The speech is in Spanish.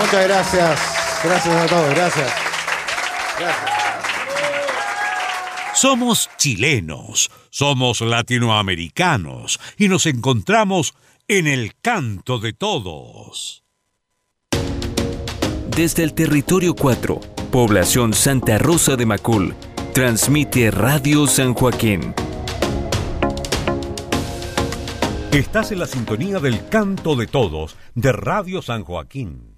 Muchas gracias. Gracias a todos. Gracias. Somos chilenos, somos latinoamericanos y nos encontramos en el canto de todos. Desde el territorio 4, población Santa Rosa de Macul, transmite Radio San Joaquín. Estás en la sintonía del canto de todos de Radio San Joaquín.